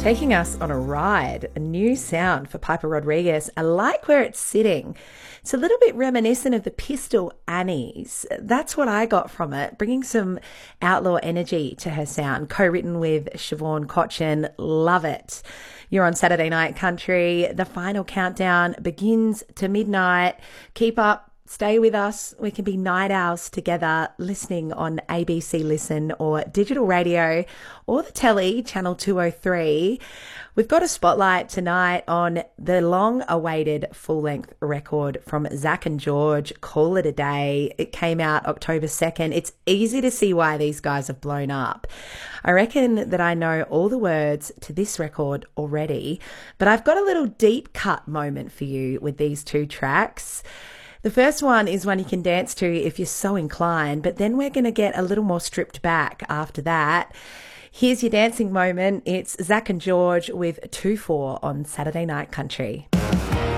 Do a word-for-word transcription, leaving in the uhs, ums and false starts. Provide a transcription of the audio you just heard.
taking us on a ride, a new sound for Piper Rodriguez. I like where it's sitting. It's a little bit reminiscent of the Pistol Annies. That's what I got from it, bringing some outlaw energy to her sound. Co-written with Siobhan Cochin. Love it. You're on Saturday Night Country. The final countdown begins to midnight. Keep up. Stay with us. We can be night owls together, listening on A B C Listen or digital radio or the telly, channel two oh three. We've got a spotlight tonight on the long-awaited full-length record from Zach and George, Call It A Day. It came out October second. It's easy to see why these guys have blown up. I reckon that I know all the words to this record already, but I've got a little deep cut moment for you with these two tracks. The first one is one you can dance to if you're so inclined, but then we're going to get a little more stripped back after that. Here's your dancing moment. It's Zach and George with two four on Saturday Night Country.